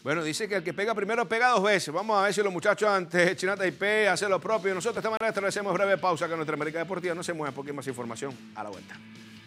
Bueno, dice que el que pega primero pega dos veces. Vamos a ver si los muchachos antes China Taipei hacen lo propio. Nosotros de esta manera establecemos breve pausa que nuestra América Deportiva no se mueve porque hay más información a la vuelta.